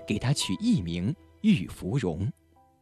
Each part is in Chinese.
给他取艺名玉芙蓉。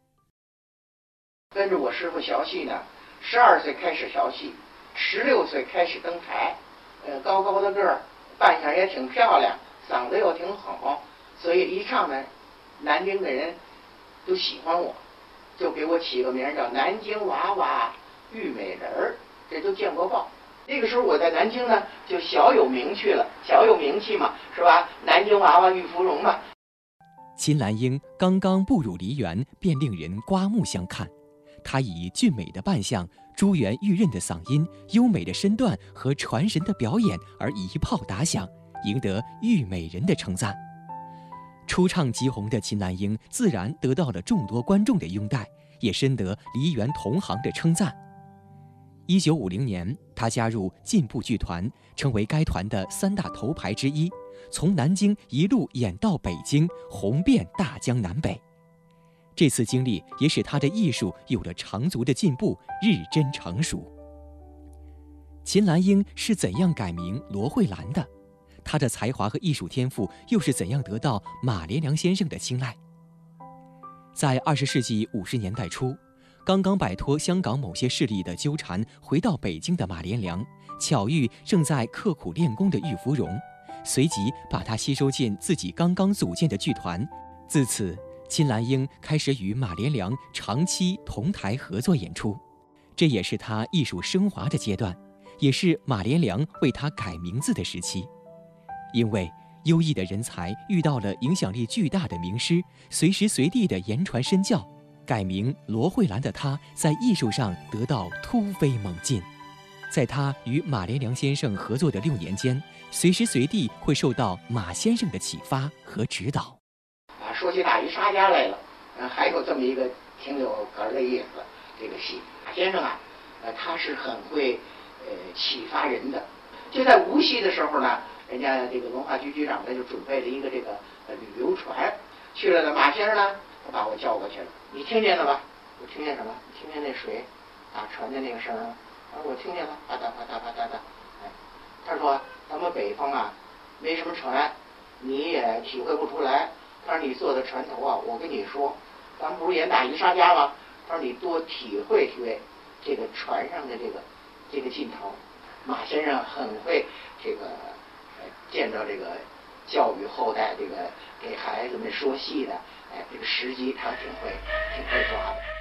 跟着我师傅学戏呢，12岁开始学戏，16岁开始登台，高高的个儿，扮相也挺漂亮，嗓子又挺好，所以一唱呢，南京的人都喜欢我，就给我起个名叫南京娃娃玉美人儿，这都见过报。那个时候我在南京呢，就小有名气了，小有名气嘛，是吧？南京娃娃玉芙蓉嘛。 秦兰英刚刚步入梨园，便令人刮目相看。她以俊美的扮相、珠圆玉润的嗓音、优美的身段和传神的表演而一炮打响，赢得玉美人的称赞。初唱即红的秦兰英自然得到了众多观众的拥戴，也深得梨园同行的称赞。1950年，她加入进步剧团，成为该团的3大头牌之一，从南京一路演到北京，红遍大江南北。这次经历也使她的艺术有了长足的进步，日臻成熟。秦兰英是怎样改名罗慧兰的？她的才华和艺术天赋又是怎样得到马连良先生的青睐？在20世纪50年代初，刚刚摆脱香港某些势力的纠缠，回到北京的马连良巧遇正在刻苦练功的玉芙蓉，随即把她吸收进自己刚刚组建的剧团。自此，秦兰英开始与马连良长期同台合作演出，这也是她艺术升华的阶段，也是马连良为她改名字的时期。因为优异的人才遇到了影响力巨大的名师，随时随地的言传身教，改名罗慧兰的她在艺术上得到突飞猛进。在她与马连良先生合作的6年间，随时随地会受到马先生的启发和指导。 说起大鱼沙家来了，还有这么一个挺有哏的意思，这个戏马先生啊，他是很会启发人的。就在无锡的时候呢，人家这个文化局局长呢就准备了一个这个旅游船，去了的马先生呢，他把我叫过去了。你听见了吧？我听见什么？你听见那水打船的那个声吗？我听见了，啪嗒啪嗒啪嗒的。他说咱们北方啊，没什么船，你也体会不出来。他说你坐在船头啊，我跟你说，咱们不是演大鱼沙家吗？他说你多体会体会这个船上的这个劲头。马先生很会这个见到这个教育后代，这个给孩子们说戏的，这个时机他挺会抓的。